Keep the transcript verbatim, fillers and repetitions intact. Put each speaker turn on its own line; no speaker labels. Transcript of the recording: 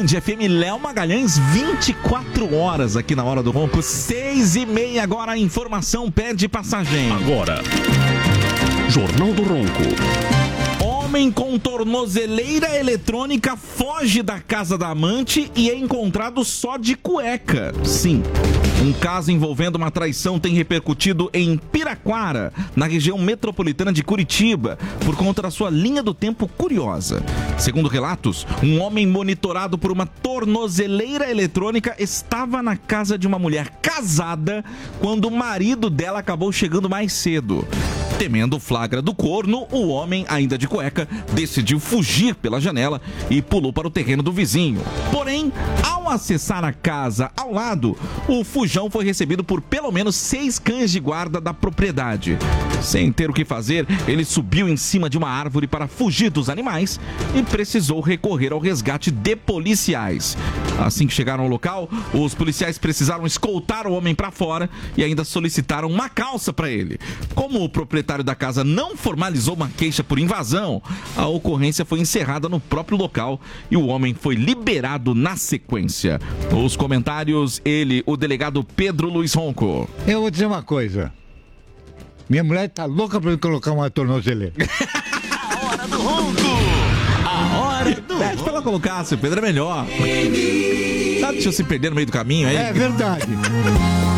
Band F M Léo Magalhães, vinte e quatro horas aqui na Hora do Ronco, seis e meia. Agora a informação pede passagem.
Agora, Jornal do Ronco.
Homem com tornozeleira eletrônica foge da casa da amante e é encontrado só de cueca. Sim, um caso envolvendo uma traição tem repercutido em Piraquara, na região metropolitana de Curitiba, por conta da sua linha do tempo curiosa. Segundo relatos, um homem monitorado por uma tornozeleira eletrônica estava na casa de uma mulher casada quando o marido dela acabou chegando mais cedo. Temendo o flagra do corno, o homem, ainda de cueca, decidiu fugir pela janela e pulou para o terreno do vizinho. Porém, ao acessar a casa ao lado, o fujão foi recebido por pelo menos seis cães de guarda da propriedade. Sem ter o que fazer, ele subiu em cima de uma árvore para fugir dos animais e precisou recorrer ao resgate de policiais. Assim que chegaram ao local, os policiais precisaram escoltar o homem para fora e ainda solicitaram uma calça para ele. Como o proprietário da casa não formalizou uma queixa por invasão, a ocorrência foi encerrada no próprio local e o homem foi liberado na sequência. Os comentários, ele, o delegado Pedro Luiz Ronco.
Eu vou dizer uma coisa. Minha mulher tá louca pra me colocar uma tornozeleira.
A Hora do Ronco! A Hora do Ronco! Pede pra ela colocar, seu Pedro, é melhor. Sabe, deixa eu se perder no meio do caminho aí.
É verdade.